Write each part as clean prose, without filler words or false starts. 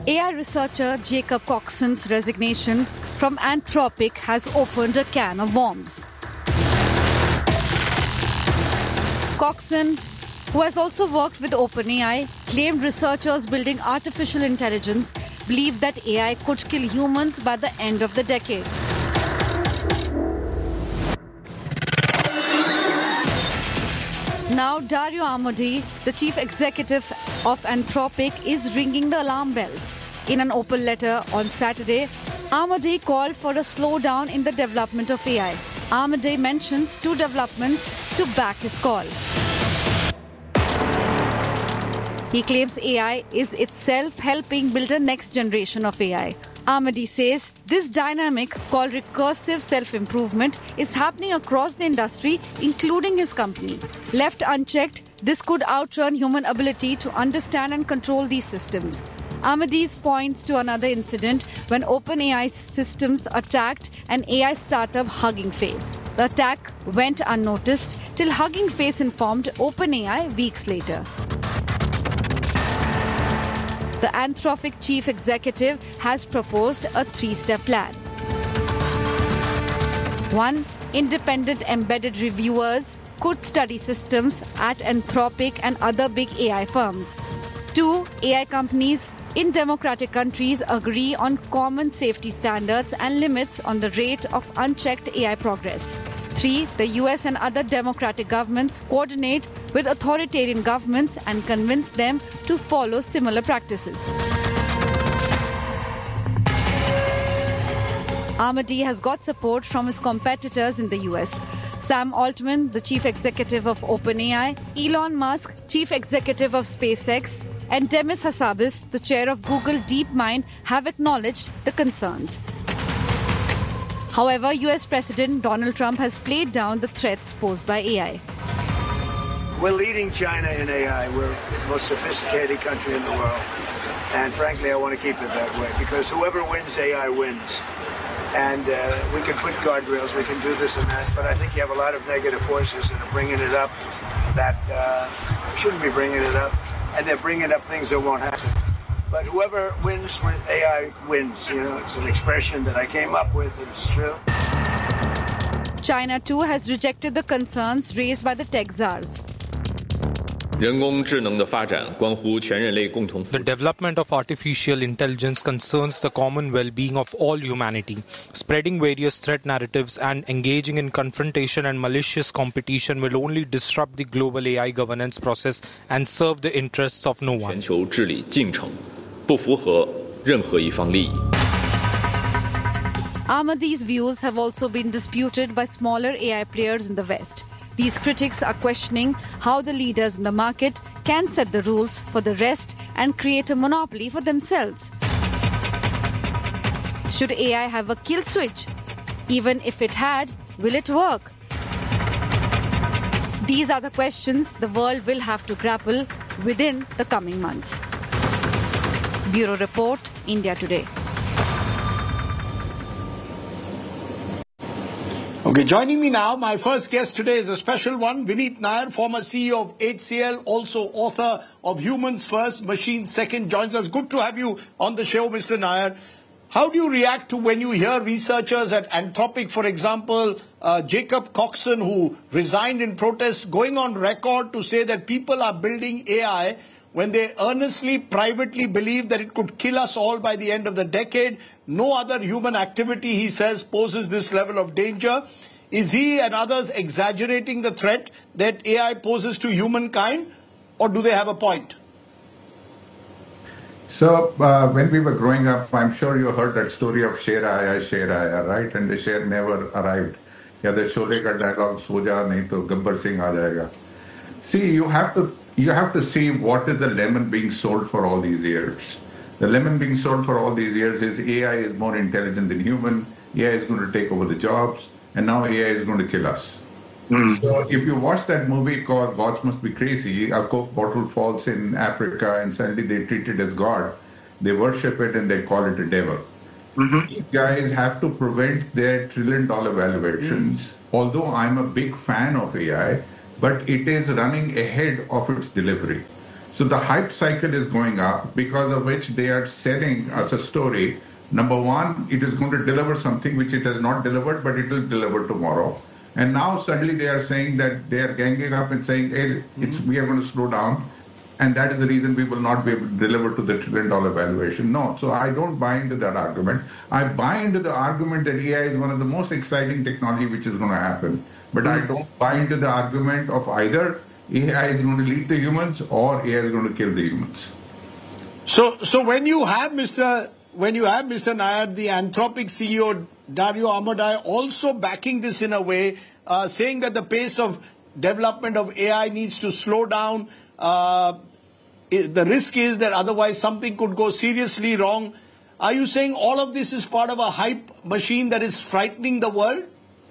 AI researcher Jacob Coxon's resignation from Anthropic has opened a can of worms. Coxon, who has also worked with OpenAI, claimed researchers building artificial intelligence believe that AI could kill humans by the end of the decade. Now, Dario Amodei, the chief executive of Anthropic, is ringing the alarm bells. In an open letter on Saturday, Amodei called for a slowdown in the development of AI. Amodei mentions two developments to back his call. He claims AI is itself helping build a next generation of AI. Amodei says this dynamic, called recursive self-improvement, is happening across the industry, including his company. Left unchecked, this could outrun human ability to understand and control these systems. Amodei points to another incident when OpenAI systems attacked an AI startup Hugging Face. The attack went unnoticed till Hugging Face informed OpenAI weeks later. The Anthropic chief executive has proposed a three-step plan. 1. Independent embedded reviewers could study systems at Anthropic and other big AI firms. 2. AI companies in democratic countries agree on common safety standards and limits on the rate of unchecked AI progress. 3. The US and other democratic governments coordinate with authoritarian governments and convince them to follow similar practices. Amodei has got support from his competitors in the US. Sam Altman, the chief executive of OpenAI, Elon Musk, chief executive of SpaceX, and Demis Hassabis, the chair of Google DeepMind, have acknowledged the concerns. However, US President Donald Trump has played down the threats posed by AI. We're leading China in AI. We're the most sophisticated country in the world. And frankly, I want to keep it that way because whoever wins AI wins. And we can put guardrails, we can do this and that, but I think you have a lot of negative forces that are bringing it up that shouldn't be bringing it up. And they're bringing up things that won't happen. But whoever wins with AI wins. You know, it's an expression that I came up with, and it's true. China, too, has rejected the concerns raised by the tech czars. The development of artificial intelligence concerns the common well-being of all humanity. Spreading various threat narratives and engaging in confrontation and malicious competition will only disrupt the global AI governance process and serve the interests of no one. Amodei's views have also been disputed by smaller AI players in the West. These critics are questioning how the leaders in the market can set the rules for the rest and create a monopoly for themselves. Should AI have a kill switch? Even if it had, will it work? These are the questions the world will have to grapple within the coming months. Bureau Report, India Today. Okay, joining me now, my first guest today is a special one, Vineet Nair, former CEO of HCL, also author of Humans First, Machines Second, joins us. Good to have you on the show, Mr. Nair. How do you react to when you hear researchers at Anthropic, for example, Jacob Coxon, who resigned in protest, going on record to say that people are building AI when they earnestly, privately believe that it could kill us all by the end of the decade? No other human activity, he says, poses this level of danger. Is he and others exaggerating the threat that AI poses to humankind, or do they have a point? So when we were growing up, I'm sure you heard that story of Sher Aaya, right? And the Sher never arrived. Yeah, the Sholay ka dialogue, Soja nahi to Gabbar Singh aa jayega. See, you have to see what is the lemon being sold for all these years. The lemon being sold for all these years is AI is more intelligent than human, AI is going to take over the jobs, and now AI is going to kill us. So if you watch that movie called Gods Must Be Crazy, a Coke bottle falls in Africa and suddenly they treat it as God. They worship it and they call it a devil. These guys have to prevent their trillion-dollar valuations. Although I'm a big fan of AI, but it is running ahead of its delivery. So the hype cycle is going up, because of which they are selling us a story. Number one, it is going to deliver something which it has not delivered, but it will deliver tomorrow. And now suddenly they are saying that they are ganging up and saying, hey, we are going to slow down. And that is the reason we will not be able to deliver to the $1 trillion valuation. No, so I don't buy into that argument. I buy into the argument that AI is one of the most exciting technology which is going to happen. But I don't buy into the argument of either AI is going to lead the humans or AI is going to kill the humans. So when you have Mr. Nair, the Anthropic CEO Dario Amodei, also backing this in a way, saying that the pace of development of AI needs to slow down. The risk is that otherwise something could go seriously wrong. Are you saying all of this is part of a hype machine that is frightening the world?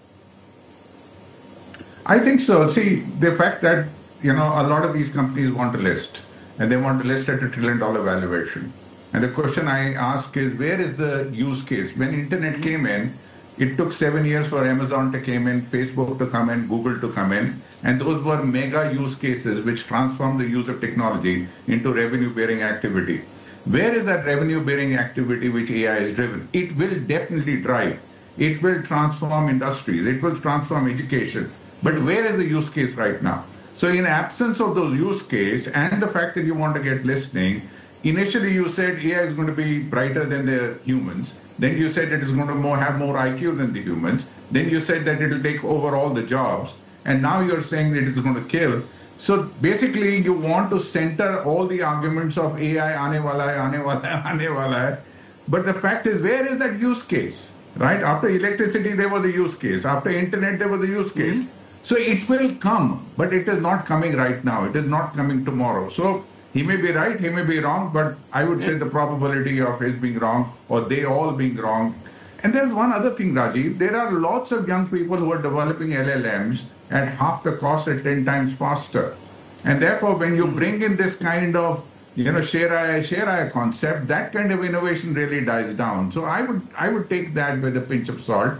I think so. See, the fact that, a lot of these companies want to list, and they want to list at $1 trillion valuation. And the question I ask is, where is the use case? When internet came in, it took 7 years for Amazon to come in, Facebook to come in, Google to come in. And those were mega use cases which transformed the use of technology into revenue-bearing activity. Where is that revenue-bearing activity which AI is driven? It will definitely drive. It will transform industries. It will transform education. But where is the use case right now? So in absence of those use case and the fact that you want to get listening, initially you said AI is going to be brighter than the humans. Then you said it is going to have more IQ than the humans. Then you said that it will take over all the jobs. And now you're saying that it's going to kill. So basically you want to center all the arguments of AI, aane wala hai. But the fact is, where is that use case? Right? After electricity, there was a use case. After internet, there was a use case. So it will come, but it is not coming right now. It is not coming tomorrow. So he may be right, he may be wrong, but I would say the probability of his being wrong or they all being wrong. And there's one other thing, Rajiv. There are lots of young people who are developing LLMs at half the cost at 10 times faster. And therefore, when you bring in this kind of, share AI concept, that kind of innovation really dies down. So I would take that with a pinch of salt.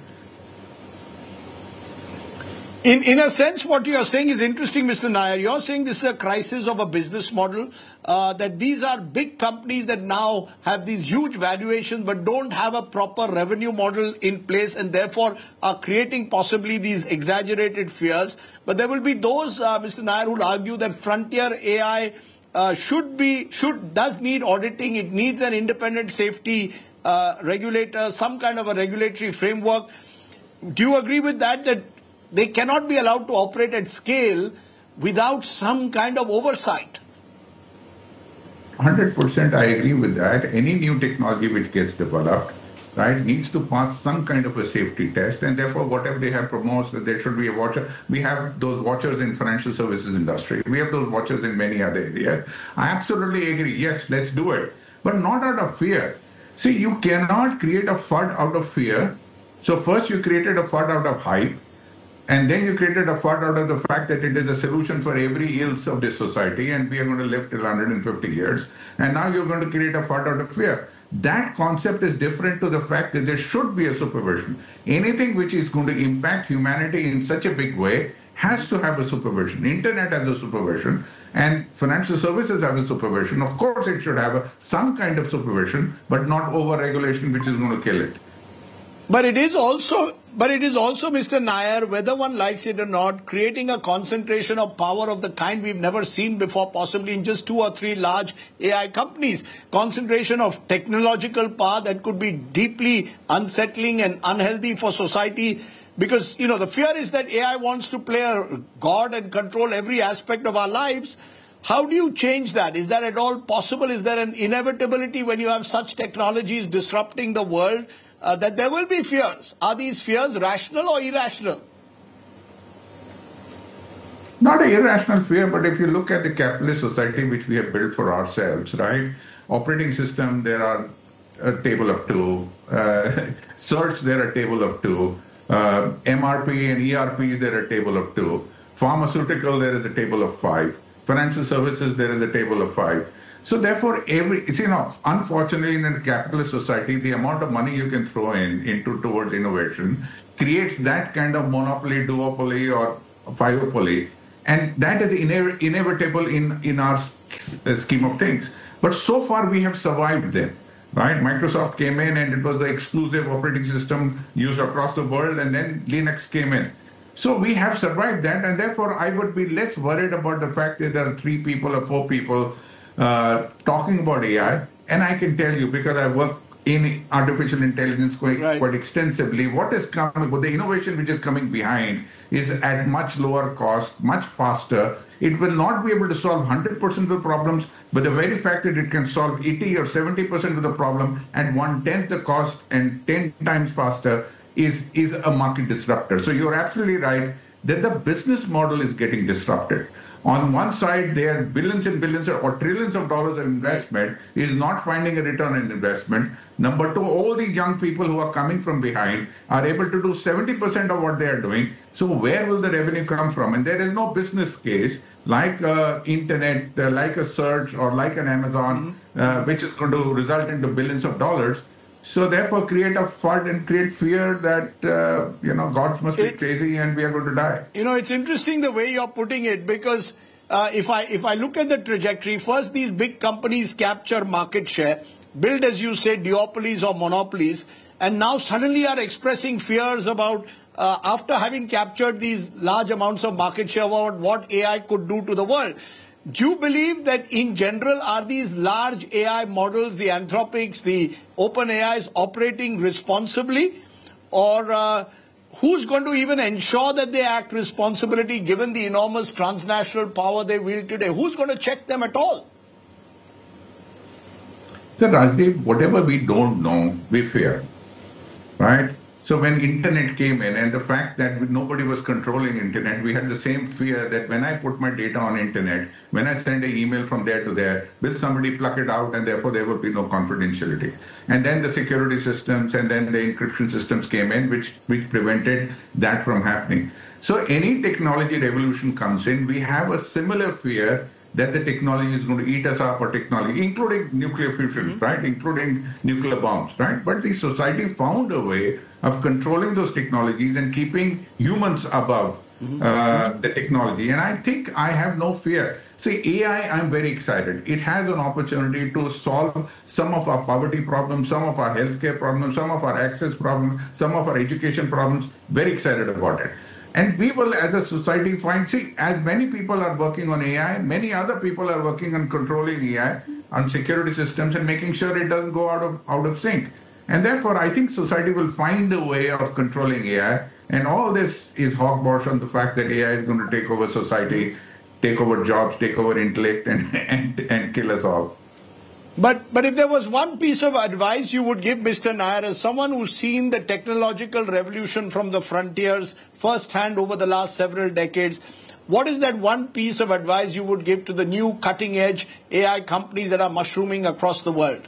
In a sense, what you are saying is interesting, Mr. Nair. You're saying this is a crisis of a business model, that these are big companies that now have these huge valuations but don't have a proper revenue model in place and therefore are creating possibly these exaggerated fears. But there will be those, Mr. Nair, who will argue that frontier AI does need auditing. It needs an independent safety regulator, some kind of a regulatory framework. Do you agree with that they cannot be allowed to operate at scale without some kind of oversight? 100% I agree with that. Any new technology which gets developed, right, needs to pass some kind of a safety test, and therefore whatever they have promoted, that there should be a watcher. We have those watchers in financial services industry. We have those watchers in many other areas. I absolutely agree. Yes, let's do it, but not out of fear. See, you cannot create a FUD out of fear. So first you created a FUD out of hype. And then you created a FUD out of the fact that it is a solution for every ills of this society and we are going to live till 150 years. And now you're going to create a FUD out of fear. That concept is different to the fact that there should be a supervision. Anything which is going to impact humanity in such a big way has to have a supervision. Internet has a supervision and financial services have a supervision. Of course, it should have some kind of supervision, but not over-regulation which is going to kill it. But it is also, Mr. Nair, whether one likes it or not, creating a concentration of power of the kind we've never seen before, possibly in just 2 or 3 large AI companies. Concentration of technological power that could be deeply unsettling and unhealthy for society. Because, the fear is that AI wants to play a god and control every aspect of our lives. How do you change that? Is that at all possible? Is there an inevitability when you have such technologies disrupting the world? That there will be fears. Are these fears rational or irrational? Not an irrational fear, but if you look at the capitalist society which we have built for ourselves, right? Operating system, there are a table of 2. Search, there are a table of 2. MRP and ERPs, there are a table of 2. Pharmaceutical, there is a table of 5. Financial services, there is a table of 5. So therefore, unfortunately, in a capitalist society, the amount of money you can throw towards innovation creates that kind of monopoly, duopoly, or fiveopoly, And that is inevitable in our scheme of things. But so far we have survived them, right? Microsoft came in and it was the exclusive operating system used across the world, and then Linux came in. So we have survived that, and therefore I would be less worried about the fact that there are 3 people or 4 people talking about AI. And I can tell you, because I work in artificial intelligence quite extensively, what is coming, the innovation which is coming behind is at much lower cost, much faster. It will not be able to solve 100% of the problems, but the very fact that it can solve 80 or 70% of the problem at 1/10 the cost and 10 times faster is a market disruptor. So you're absolutely right that the business model is getting disrupted. On one side, there are billions and billions or trillions of dollars of investment is not finding a return on investment. Number 2, all the young people who are coming from behind are able to do 70% of what they are doing. So where will the revenue come from? And there is no business case like internet, like a search or like an Amazon, which is going to result into billions of dollars. So therefore, create a FUD and create fear that, gods must be crazy and we are going to die. It's interesting the way you're putting it, because if I look at the trajectory, first these big companies capture market share, build, as you say, duopolies or monopolies, and now suddenly are expressing fears about, after having captured these large amounts of market share, about what AI could do to the world. Do you believe that in general are these large AI models, the Anthropics, the OpenAIs, operating responsibly? Or who's going to even ensure that they act responsibly given the enormous transnational power they wield today? Who's going to check them at all? So Rajdeep, whatever we don't know, we fear, right? So when internet came in, and the fact that nobody was controlling internet, we had the same fear that when I put my data on internet, when I send an email from there to there, will somebody pluck it out, and therefore there will be no confidentiality. And then the security systems and then the encryption systems came in, which prevented that from happening. So any technology revolution comes in, we have a similar fear that the technology is going to eat us up, or technology, including nuclear fusion, right? Including nuclear bombs, right? But the society found a way of controlling those technologies and keeping humans above the technology. And I think I have no fear. See, AI, I'm very excited. It has an opportunity to solve some of our poverty problems, some of our healthcare problems, some of our access problems, some of our education problems. Very excited about it. And we will, as a society, as many people are working on AI, many other people are working on controlling AI, on security systems, and making sure it doesn't go out of sync. And therefore, I think society will find a way of controlling AI. And all this is hogwash on the fact that AI is going to take over society, take over jobs, take over intellect, and kill us all. But if there was one piece of advice you would give Mr. Nair, as someone who's seen the technological revolution from the frontiers firsthand over the last several decades, what is that one piece of advice you would give to the new cutting-edge AI companies that are mushrooming across the world?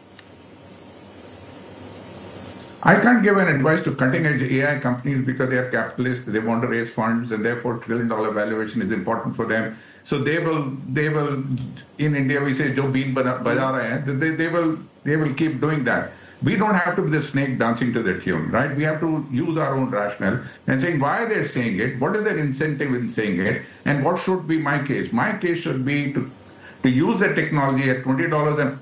I can't give an advice to cutting-edge AI companies because they are capitalists, they want to raise funds, and therefore trillion-dollar valuation is important for them. So they will, in India we say, jo been baja rahe hain, they will keep doing that. We don't have to be the snake dancing to the tune, right? We have to use our own rationale and saying why they're saying it, what is their incentive in saying it, and what should be my case. My case should be to use the technology at $20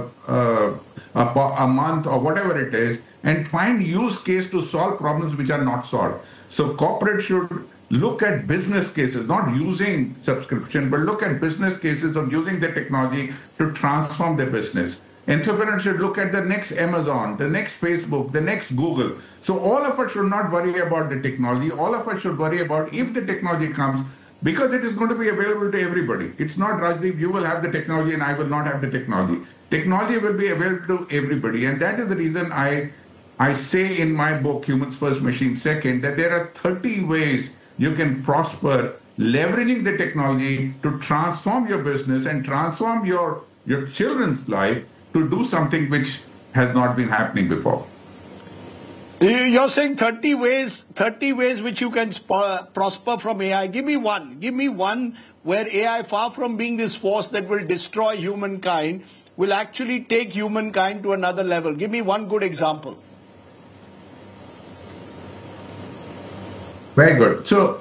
a month or whatever it is, and find use case to solve problems which are not solved. So corporate should look at business cases, not using subscription, but look at business cases of using the technology to transform their business. Entrepreneurs should look at the next Amazon, the next Facebook, the next Google. So all of us should not worry about the technology. All of us should worry about if the technology comes, because it is going to be available to everybody. It's not, Rajdeep, you will have the technology and I will not have the technology. Technology will be available to everybody. And that is the reason I say in my book, Humans First, Machines Second, that there are 30 ways you can prosper leveraging the technology to transform your business and transform your children's life to do something which has not been happening before. You're saying 30 ways which you can prosper from AI. Give me one where AI, far from being this force that will destroy humankind, will actually take humankind to another level. Give me one good example. Very good. So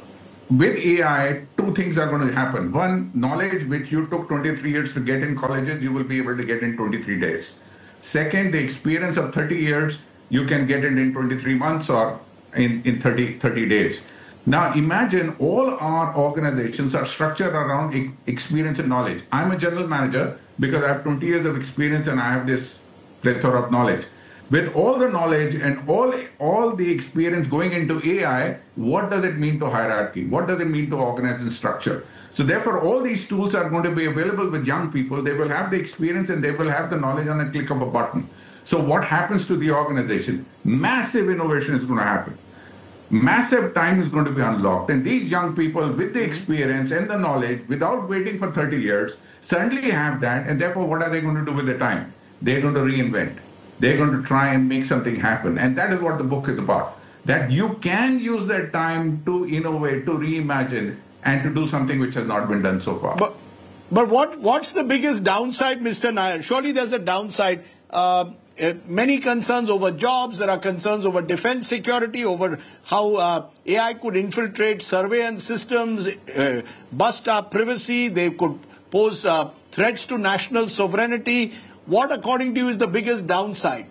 with AI, two things are going to happen. One, knowledge which you took 23 years to get in colleges, you will be able to get in 23 days. Second, the experience of 30 years, you can get it in 23 months or in 30 days. Now imagine all our organizations are structured around experience and knowledge. I'm a general manager because I have 20 years of experience and I have this plethora of knowledge. With all the knowledge and all the experience going into AI, what does it mean to hierarchy? What does it mean to organization structure? So therefore, all these tools are going to be available with young people. They will have the experience and they will have the knowledge on a click of a button. So what happens to the organization? Massive innovation is going to happen. Massive time is going to be unlocked. And these young people with the experience and the knowledge, without waiting for 30 years, suddenly have that. And therefore, what are they going to do with the time? They're going to reinvent. They're going to try and make something happen. And that is what the book is about. That you can use that time to innovate, to reimagine, and to do something which has not been done so far. But what's the biggest downside, Mr. Nair? Surely there's a downside. Many concerns over jobs. There are concerns over defense security, over how AI could infiltrate surveillance systems, bust our privacy. They could pose threats to national sovereignty. What, according to you, is the biggest downside?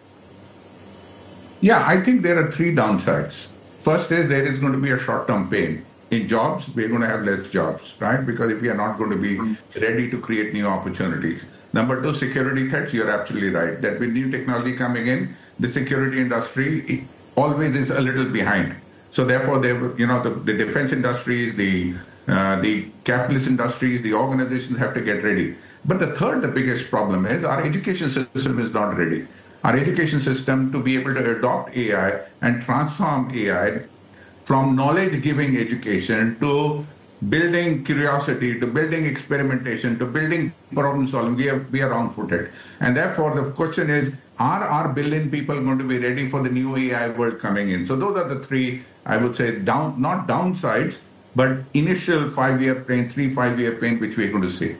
Yeah, I think there are three downsides. First is there is going to be a short-term pain. In jobs, we're going to have less jobs, right? Because if we are not going to be ready to create new opportunities. Number two, security threats. You're absolutely right that with new technology coming in, the security industry always is a little behind. So therefore, the defense industries, the capitalist industries, the organizations have to get ready. But the biggest problem is our education system is not ready. Our education system to be able to adopt AI and transform AI from knowledge-giving education to building curiosity, to building experimentation, to building problem solving, we are wrong-footed. And therefore, the question is, are our billion people going to be ready for the new AI world coming in? So those are the three, I would say, not downsides, but initial 5-year pain, 3-5-year pain, which we're going to see.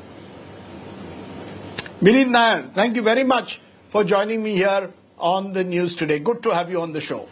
Vineet Nair, thank you very much for joining me here on the news today. Good to have you on the show.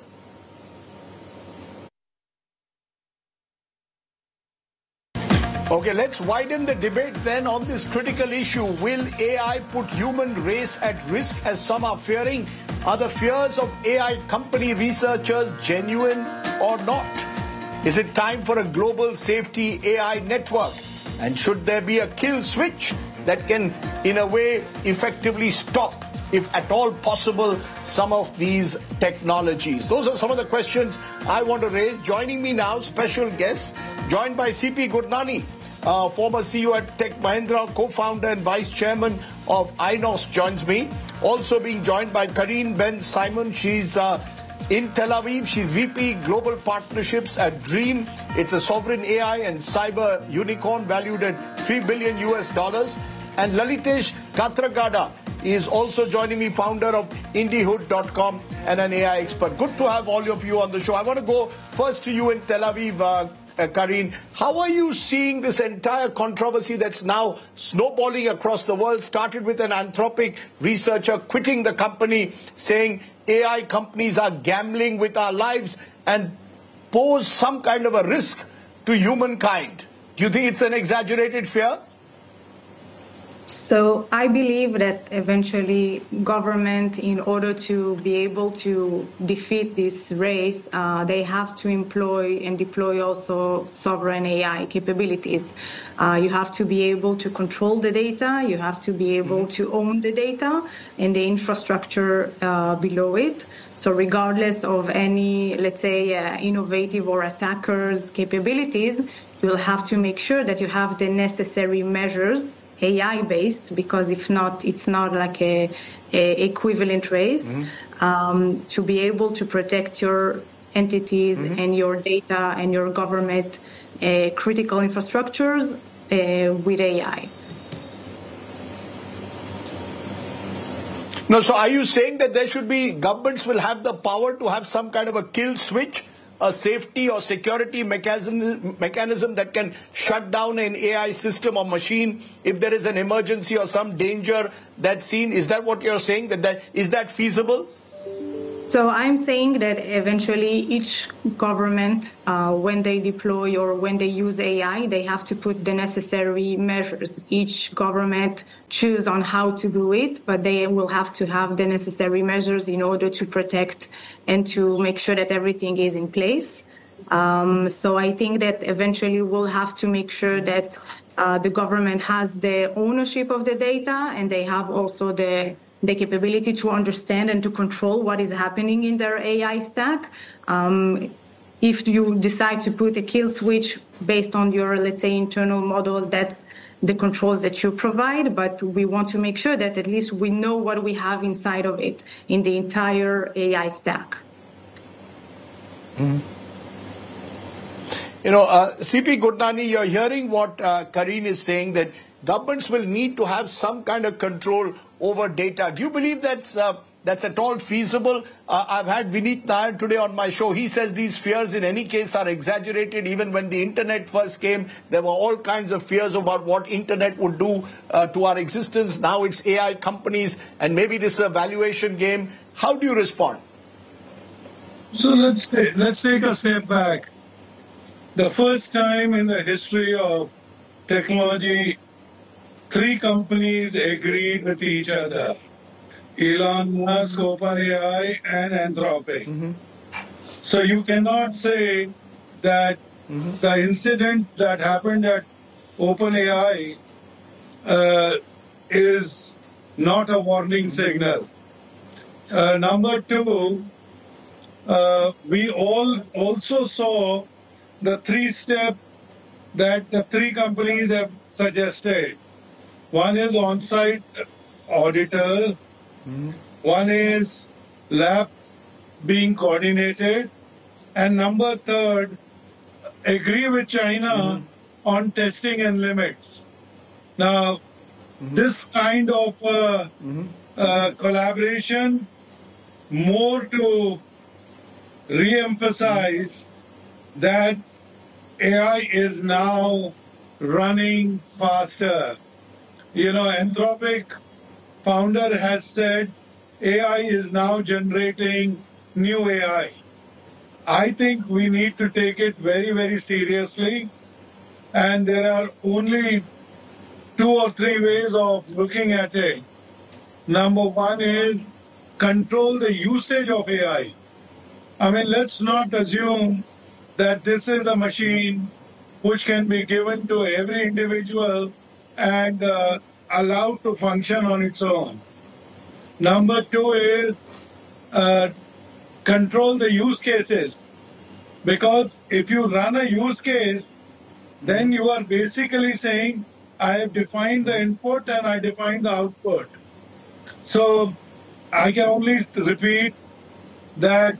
Okay, let's widen the debate then on this critical issue. Will AI put human race at risk, as some are fearing? Are the fears of AI company researchers genuine or not? Is it time for a global safety AI network? And should there be a kill switch that can, in a way, effectively stop, if at all possible, some of these technologies? Those are some of the questions I want to raise. Joining me now, special guests, joined by C.P. Gurnani, former CEO at Tech Mahindra, co-founder and vice chairman of INOS, joins me. Also being joined by Karine Ben-Simon. She's in Tel Aviv. She's VP Global Partnerships at Dream. It's a sovereign AI and cyber unicorn valued at $3 billion. And Lalitesh Kathragada is also joining me, founder of IndieHood.com and an AI expert. Good to have all of you on the show. I want to go first to you in Tel Aviv, Karine. How are you seeing this entire controversy that's now snowballing across the world? Started with an Anthropic researcher quitting the company, saying AI companies are gambling with our lives and pose some kind of a risk to humankind. Do you think it's an exaggerated fear? So I believe that eventually government, in order to be able to defeat this race, they have to employ and deploy also sovereign AI capabilities. You have to be able to control the data. You have to be able to own the data and the infrastructure below it. So regardless of any, let's say, innovative or attackers' capabilities, you'll have to make sure that you have the necessary measures, AI-based, because if not, it's not like a equivalent race, to be able to protect your entities and your data and your government critical infrastructures with AI. No, so are you saying that there should be, governments will have the power to have some kind of a kill switch, a safety or security mechanism that can shut down an AI system or machine if there is an emergency or some danger that's seen? Is that what you're saying? Is that feasible? So I'm saying that eventually each government, when they deploy or when they use AI, they have to put the necessary measures. Each government choose on how to do it, but they will have to have the necessary measures in order to protect and to make sure that everything is in place. So I think that eventually we'll have to make sure that the government has the ownership of the data, and they have also the capability to understand and to control what is happening in their AI stack. If you decide to put a kill switch based on your, let's say, internal models, that's the controls that you provide, but we want to make sure that at least we know what we have inside of it in the entire AI stack. Mm-hmm. CP Gurnani, you're hearing what Karine is saying, that governments will need to have some kind of control over data. Do you believe that's at all feasible? I've had Vineet Nair today on my show. He says these fears in any case are exaggerated. Even when the internet first came, there were all kinds of fears about what internet would do to our existence. Now it's AI companies, and maybe this is a valuation game. How do you respond? So let's take a step back. The first time in the history of technology, 3 companies agreed with each other: Elon Musk, OpenAI, and Anthropic. Mm-hmm. So you cannot say that the incident that happened at OpenAI is not a warning signal. Number 2, we all also saw the 3-step that the 3 companies have suggested. One is on-site auditor, one is lab being coordinated, and number 3rd, agree with China on testing and limits. Now, this kind of collaboration, more to re-emphasize that AI is now running faster. Anthropic founder has said AI is now generating new AI. I think we need to take it very, very seriously. And there are only 2 or 3 ways of looking at it. Number 1 is control the usage of AI. I mean, let's not assume that this is a machine which can be given to every individual and allowed to function on its own. Number 2 is control the use cases. Because if you run a use case, then you are basically saying, I have defined the input and I define the output. So I can only repeat that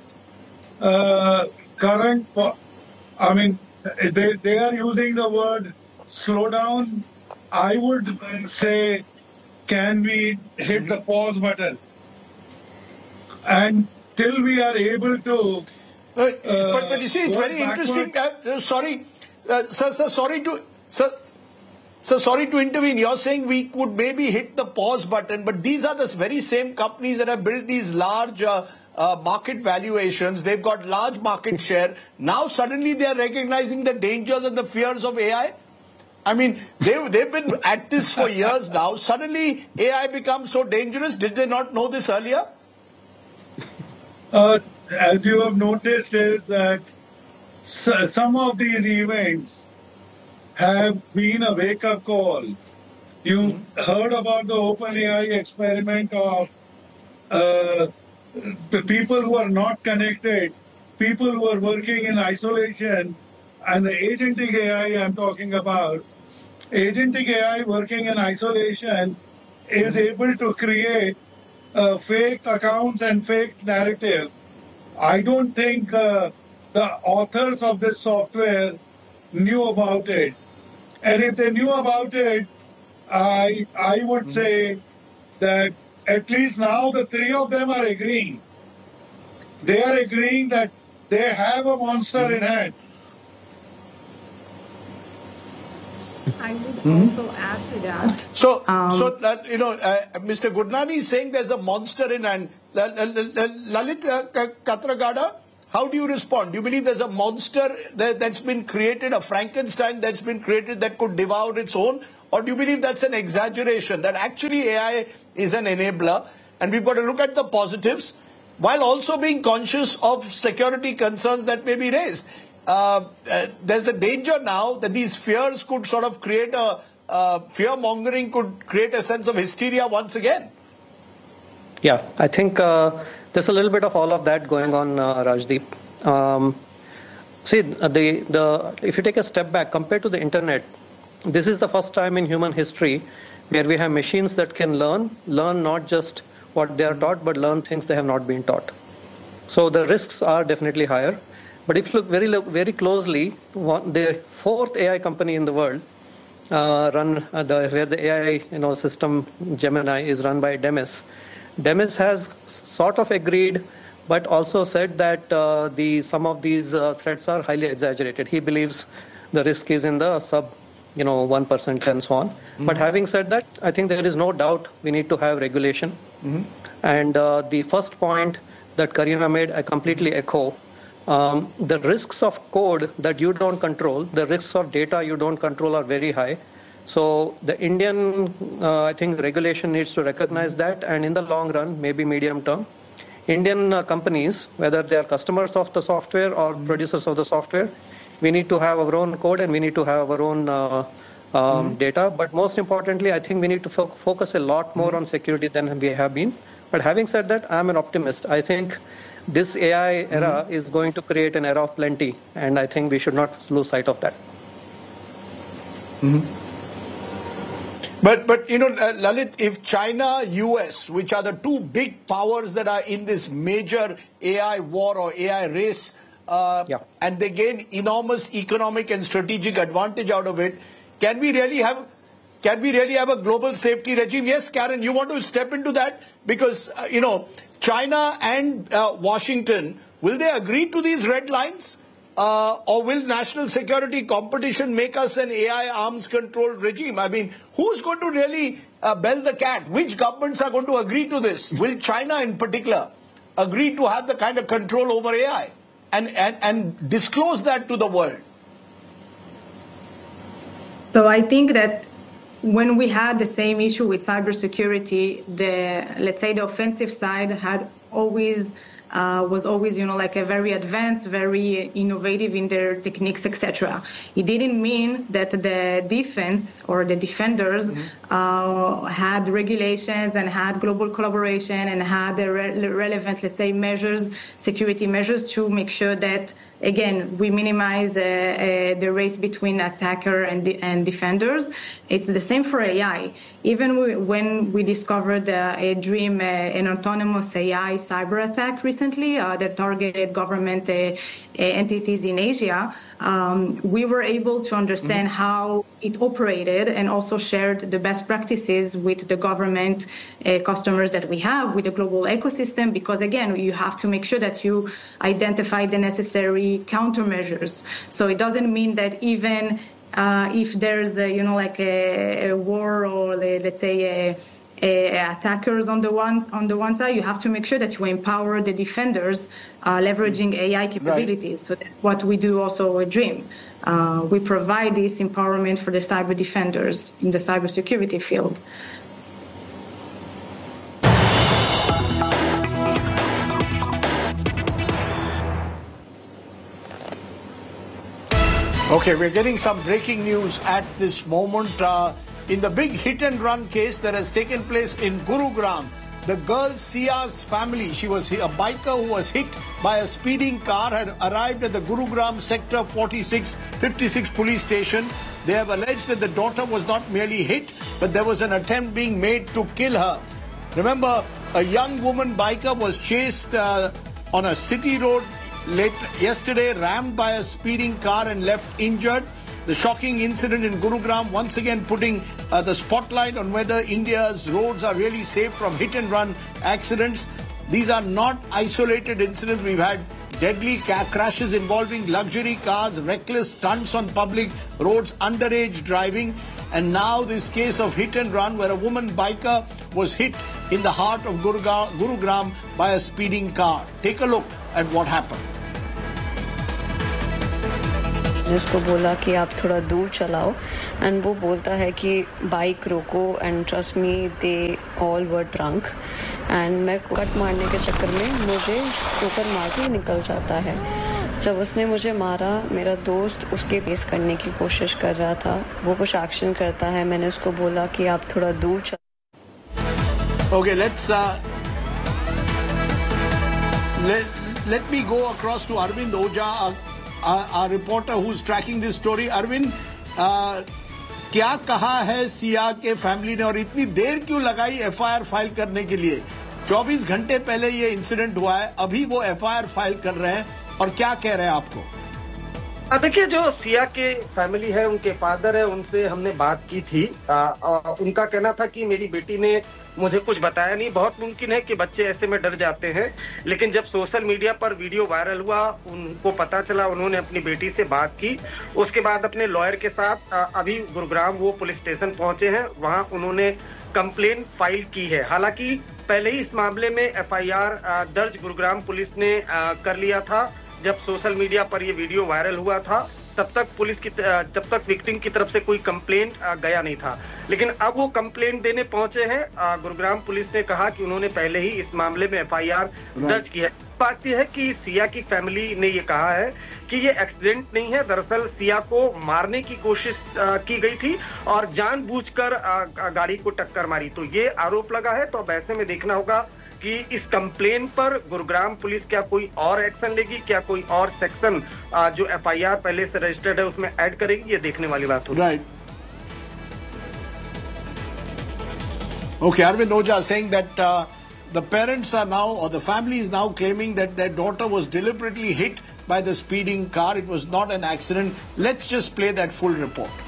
they are using the word slowdown. I would say, can we hit the pause button? And till we are able to... but you see, it's very interesting. Sorry to intervene. You're saying we could maybe hit the pause button, but these are the very same companies that have built these large market valuations. They've got large market share. Now suddenly they are recognizing the dangers and the fears of AI. I mean, they've been at this for years now. Suddenly AI becomes so dangerous. Did they not know this earlier? As you have noticed, is that some of these events have been a wake-up call. You heard about the OpenAI experiment of the people who are not connected, people who are working in isolation, and the agentic AI I'm talking about. Agentic AI working in isolation is able to create fake accounts and fake narrative. I don't think the authors of this software knew about it. And if they knew about it, I would say that at least now the 3 of them are agreeing. They are agreeing that they have a monster in hand. also add to that. So Mr. Gurnani is saying there's a monster in hand. Lalit Katragada, how do you respond? Do you believe there's a monster that's been created, a Frankenstein that's been created that could devour its own? Or do you believe that's an exaggeration, that actually AI is an enabler and we've got to look at the positives while also being conscious of security concerns that may be raised? There's a danger now that these fears could sort of create fear-mongering could create a sense of hysteria once again. Yeah, I think there's a little bit of all of that going on, Rajdeep. If you take a step back, compared to the internet, this is the first time in human history where we have machines that can learn not just what they are taught, but learn things they have not been taught. So the risks are definitely higher. But if you look very closely, the fourth AI company in the world, where the AI system Gemini is run by Demis. Demis has sort of agreed, but also said that some of these threats are highly exaggerated. He believes the risk is in the sub 1% and so on. Mm-hmm. But having said that, I think there is no doubt we need to have regulation. Mm-hmm. And the first point that Karina made, I completely echo. The risks of code that you don't control, the risks of data you don't control are very high. So the Indian, I think, regulation needs to recognize that, and in the long run, maybe medium term, Indian companies, whether they are customers of the software or producers of the software, we need to have our own code and we need to have our own data. But most importantly, I think we need to focus a lot more on security than we have been. But having said that, I'm an optimist. I think this AI era is going to create an era of plenty, and I think we should not lose sight of that. Mm-hmm. But Lalit, if China, US, which are the two big powers that are in this major AI war or AI race, and they gain enormous economic and strategic advantage out of it, can we really have a global safety regime? Yes, Karen, you want to step into that? Because, China and Washington, will they agree to these red lines? Or will national security competition make us an AI arms control regime? I mean, who's going to really bell the cat? Which governments are going to agree to this? Will China in particular agree to have the kind of control over AI and disclose that to the world? So I think that when we had the same issue with cybersecurity, the offensive side was always, a very advanced, very innovative in their techniques, etc. It didn't mean that the defense or the defenders had regulations and had global collaboration and had the relevant, measures, security measures to make sure that, again, we minimize the race between attacker and defenders. It's the same for AI. Even when we discovered a DREAM, an autonomous AI cyber attack recently that targeted government entities in Asia, we were able to understand how it operated and also shared the best practices with the government customers that we have, with the global ecosystem, because, again, you have to make sure that you identify the necessary countermeasures. So it doesn't mean that even if there's a war or attackers on the one side, you have to make sure that you empower the defenders leveraging AI capabilities. Right. So that's what we do also with DREAM. We provide this empowerment for the cyber defenders in the cybersecurity field. Okay, we're getting some breaking news at this moment. In the big hit-and-run case that has taken place in Gurugram, the girl Sia's family, she was a biker who was hit by a speeding car, had arrived at the Gurugram Sector 56 police station. They have alleged that the daughter was not merely hit, but there was an attempt being made to kill her. Remember, a young woman biker was chased on a city road yesterday, rammed by a speeding car and left injured. The shocking incident in Gurugram once again putting the spotlight on whether India's roads are really safe from hit-and-run accidents. These are not isolated incidents. We've had deadly crashes involving luxury cars, reckless stunts on public roads, underage driving. And now this case of hit and run where a woman biker was hit in the heart of Gurugram by a speeding car. Take a look at what happened. मैंने उसको बोला कि आप थोड़ा दूर चलाओ and वो बोलता है कि बाइक रोको and trust me they all were drunk and मैं कट मारने के चक्कर में मुझे ठोकर मार के निकल जाता है. जब उसने मुझे मारा मेरा दोस्त उसके फेस करने की कोशिश कर रहा था, वो कुछ एक्शन करता है. मैंने उसको बोला कि आप थोड़ा दूर चलो. Okay, let me go across to Arvind Oja, our reporter who's tracking this story. Arvind, क्या कहा है सिया के फैमिली ने और इतनी देर क्यों लगाई एफआईआर फाइल करने के लिए? 24 घंटे पहले ये इंसिडेंट हुआ है, अभी वो एफआईआर फाइल कर रहे हैं और क्या कह रहे हैं आपको? देखिए, जो सिया के फैमिली है, उनके फादर है, उनसे हमने बात की थी. उनका कहना था कि मेरी बेटी ने मुझे कुछ बताया नहीं. बहुत मुमकिन है कि बच्चे ऐसे में डर जाते हैं, लेकिन जब सोशल मीडिया पर वीडियो वायरल हुआ, उनको पता चला, उन्होंने अपनी बेटी से बात की. उसके बाद अपने लॉयर के साथ अभी गुरुग्राम वो पुलिस स्टेशन पहुंचे हैं. वहां उन्होंने कंप्लेंट फाइल की है. हालांकि पहले ही इस मामले में एफआईआर दर्ज गुरुग्राम पुलिस ने कर लिया था. जब सोशल मीडिया पर ये वीडियो वायरल हुआ था, तब तक विक्टिम की तरफ से कोई कंप्लेंट गया नहीं था. लेकिन अब वो कंप्लेंट देने पहुंचे हैं. गुरुग्राम पुलिस ने कहा कि उन्होंने पहले ही इस मामले में एफआईआर दर्ज की है. बात यह है कि सिया की फैमिली ने ये कहा है कि ये एक्सीडेंट नहीं है. दरअसल सिया को मारने की कोशिश की गई थी और जानबूझकर गाड़ी को टक्कर मारी. तो ये आरोप लगा है. तो अब ऐसे में देखना होगा कि इस कंप्लेन पर गुरुग्राम पुलिस क्या कोई और एक्शन लेगी, क्या कोई और सेक्शन जो एफआईआर पहले से रजिस्टर्ड है उसमें ऐड करेगी. ये देखने वाली बात होगी. Right. Okay, Arvind Oja saying that the parents are now, or the family is now claiming that their daughter was deliberately hit by the speeding car. It was not an accident. Let's just play that full report.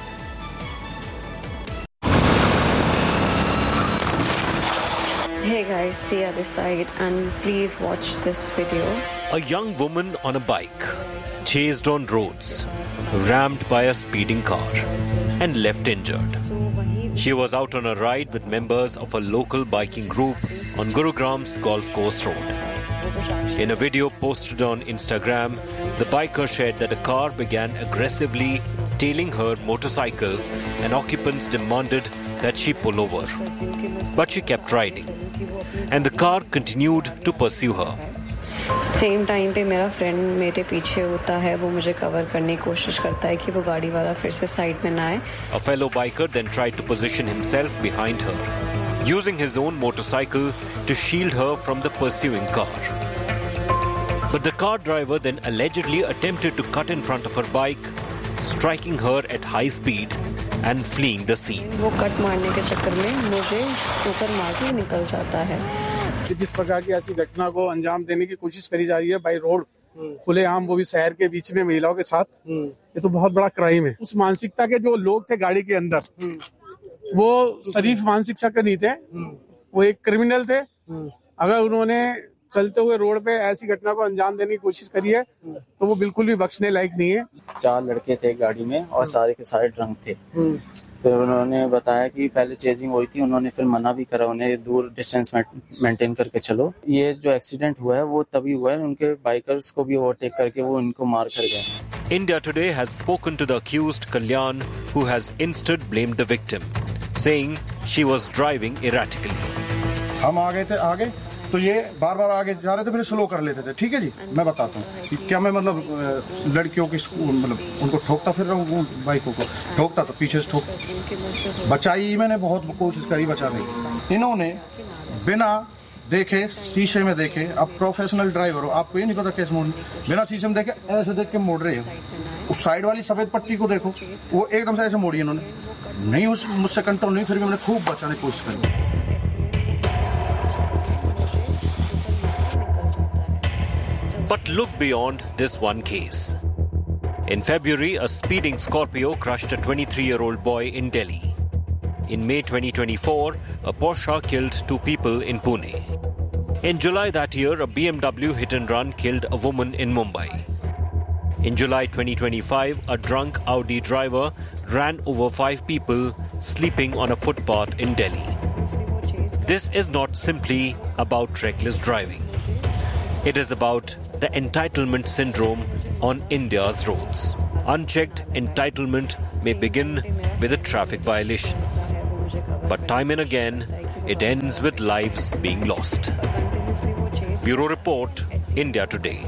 Hey guys, Sia this side and please watch this video. A young woman on a bike, chased on roads, rammed by a speeding car and left injured. She was out on a ride with members of a local biking group on Gurugram's Golf Course Road. In a video posted on Instagram, the biker shared that a car began aggressively tailing her motorcycle and occupants demanded that she pull over. But she kept riding and the car continued to pursue her. Same time पे मेरा friend मेरे पीछे होता है, वो मुझे cover करने की कोशिश करता है कि वो गाड़ी वाला फिर से साइड में ना आए. A fellow biker then tried to position himself behind her, using his own motorcycle to shield her from the pursuing car. But the car driver then allegedly attempted to cut in front of her bike, striking her at high speed and fleeing the scene. वो cut मारने के चक्कर में मुझे ठोकर मार के निकल जाता है. जिस प्रकार की ऐसी घटना को अंजाम देने की कोशिश करी जा रही है बाई रोड, खुलेआम, वो भी शहर के बीच में महिलाओं के साथ, ये तो बहुत बड़ा क्राइम है. उस मानसिकता के जो लोग थे गाड़ी के अंदर, वो शरीफ मानसिकता के नहीं थे, वो एक क्रिमिनल थे. अगर उन्होंने चलते हुए रोड पे ऐसी घटना को अंजाम देने की कोशिश करी है तो वो बिल्कुल भी बख्शने लायक नहीं है. 4 लड़के थे गाड़ी में और सारे के सारे ड्रंक थे. फिर उन्होंने बताया कि पहले चेजिंग हुई थी, उन्होंने फिर मना भी करा उन्हें दूर डिस्टेंस मेंटेन करके चलो. ये जो एक्सीडेंट हुआ है वो तभी हुआ है, उनके बाइकर्स को भी ओवरटेक करके वो इनको मार कर गए. India Today has spoken to the accused Kalyan, who has instead blamed the victim, saying she was driving erratically. हम आ गए थे आगे, तो ये बार बार आगे जा रहे थे, फिर स्लो कर लेते थे. ठीक है जी, मैं बताता हूँ कि क्या मैं मतलब लड़कियों की मतलब उनको ठोकता फिर रहा हूँ, बाइकों को ठोकता तो पीछे से ठोक. बचाई मैंने बहुत कोशिश करी बचाने की. इन्होंने बिना देखे, शीशे में देखे, अब प्रोफेशनल ड्राइवर हो, आपको ये नहीं पता कैसे मोड़, बिना शीशे में देखे ऐसे देख के मोड़ रहे हो. उस साइड वाली सफेद पट्टी को देखो, वो एकदम से ऐसे मोड़ी इन्होंने. नहीं, मुझसे कंट्रोल नहीं, फिर भी मैंने खूब बचाने की कोशिश करी. But look beyond this one case. In February, a speeding Scorpio crushed a 23-year-old boy in Delhi. In May 2024, a Porsche killed 2 people in Pune. In July that year, a BMW hit and run killed a woman in Mumbai. In July 2025, a drunk Audi driver ran over 5 people sleeping on a footpath in Delhi. This is not simply about reckless driving. It is about the entitlement syndrome on India's roads. Unchecked entitlement may begin with a traffic violation, but time and again, it ends with lives being lost. Bureau Report, India Today.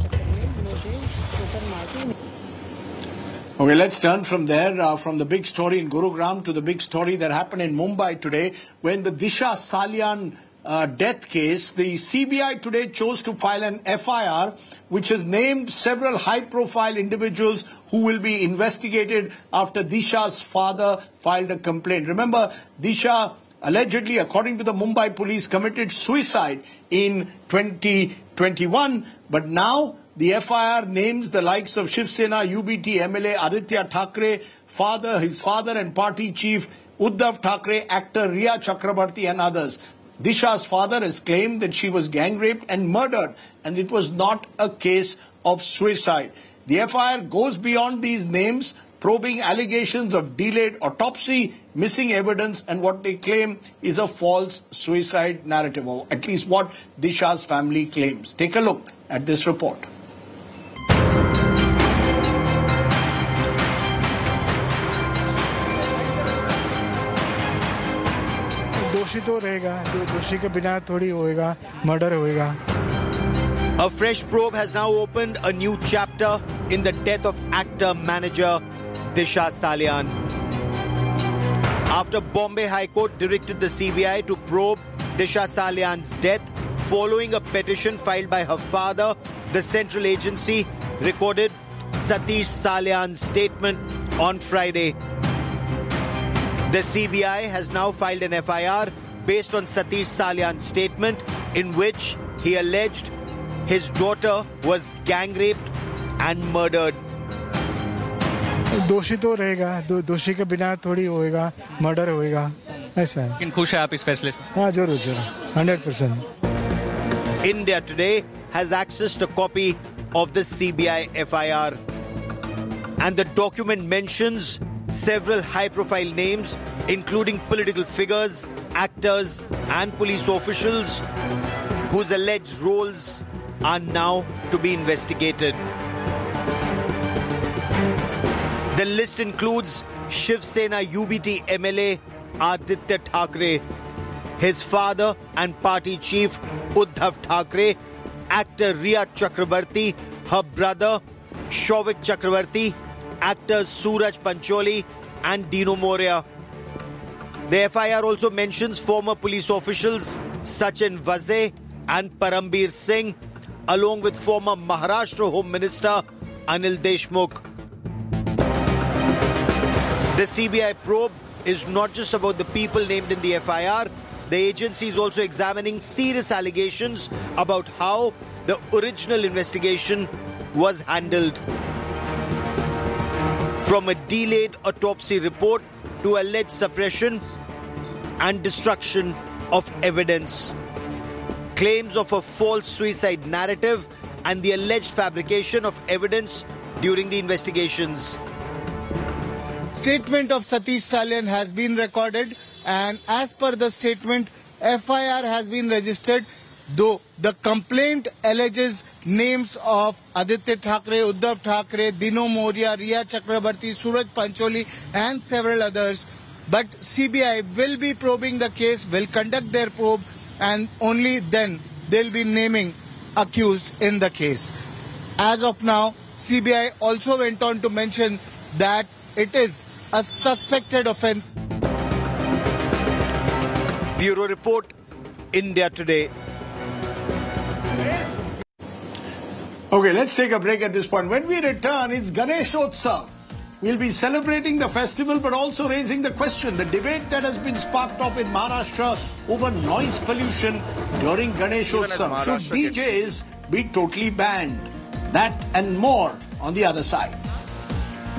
Okay, let's turn from there, from the big story in Gurugram to the big story that happened in Mumbai today when the Disha Salian death case, the CBI today chose to file an FIR which has named several high-profile individuals who will be investigated after Disha's father filed a complaint. Remember, Disha allegedly, according to the Mumbai police, committed suicide in 2021, but now the FIR names the likes of Shiv Sena UBT MLA Aditya Thackeray, his father and party chief Uddhav Thackeray, actor Riya Chakrabarti and others. Disha's father has claimed that she was gang raped and murdered, and it was not a case of suicide. The FIR goes beyond these names, probing allegations of delayed autopsy, missing evidence, and what they claim is a false suicide narrative, or at least what Disha's family claims. Take a look at this report. दोषी तो रहेगा, दोषी के बिना थोड़ी होएगा, murder होएगा. A fresh probe has now opened a new chapter in the death of actor-manager Disha Salian. After Bombay High Court directed the CBI to probe Disha Salian's death following a petition filed by her father, the central agency recorded Satish Salian's statement on Friday. The CBI has now filed an FIR based on Satish Salian's statement in which he alleged his daughter was gang raped and murdered. दोषी तो रहेगा, दोषी के बिना थोड़ी होएगा, murder होएगा, ऐसा है. लेकिन खुश है आप इस फैसले से? हाँ, जरूर, 100%. India Today has accessed a copy of the CBI FIR, and the document mentions several high-profile names, including political figures, actors, and police officials whose alleged roles are now to be investigated. The list includes Shiv Sena UBT MLA Aditya Thackeray, his father and party chief Uddhav Thackeray, actor Riya Chakrabarti, her brother Shovik Chakrabarti, actors Suraj Pancholi and Dino Moria. The FIR also mentions former police officials Sachin Vaze and Parambir Singh, along with former Maharashtra Home Minister Anil Deshmukh. The CBI probe is not just about the people named in the FIR. The agency is also examining serious allegations about how the original investigation was handled. From a delayed autopsy report to alleged suppression and destruction of evidence, claims of a false suicide narrative and the alleged fabrication of evidence during the investigations. Statement of Satish Salian has been recorded, and as per the statement, FIR has been registered, though the complaint alleges names of Aditya Thackeray, Uddhav Thackeray, Dino Moria, Riya Chakrabarti, Suraj Pancholi and several others. But CBI will be probing the case, will conduct their probe, and only then they'll be naming accused in the case. As of now, CBI also went on to mention that it is a suspected offence. Bureau Report, India Today. Okay, let's take a break at this point. When we return, it's Ganeshotsav. We'll be celebrating the festival but also raising the question, the debate that has been sparked up in Maharashtra over noise pollution during Ganeshotsav. Should DJs be totally banned? That and more on the other side.